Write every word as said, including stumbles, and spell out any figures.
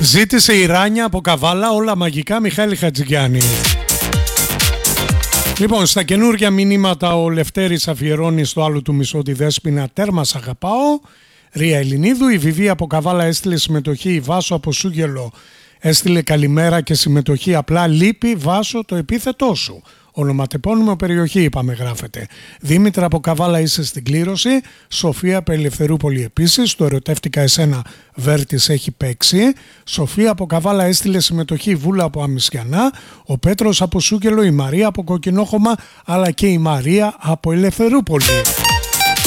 Ζήτησε η Ράνια από Καβάλα, όλα μαγικά, Μιχάλη Χατζηγιάννη. Λοιπόν, στα καινούργια μηνύματα ο Λευτέρης αφιερώνει στο άλλο του μισό τη Δέσποινα «Τέρμα σ' αγαπάω». Ρία Ελληνίδου, η Βιβί από Καβάλα έστειλε συμμετοχή, η Βάσο από Σούγγελο έστειλε καλημέρα και συμμετοχή, απλά λείπει Βάσο το επίθετό σου. Ονοματεπώνυμο περιοχή είπαμε γράφεται. Δήμητρα από Καβάλα είσαι στην κλήρωση. Σοφία από Ελευθερούπολη επίσης. Το ερωτεύτηκα εσένα Βέρτης έχει παίξει. Σοφία από Καβάλα έστειλε συμμετοχή, Βούλα από Αμισιανά. Ο Πέτρος από Σούγγελο, η Μαρία από Κοκκινόχωμα αλλά και η Μαρία από Ελευθερούπολη.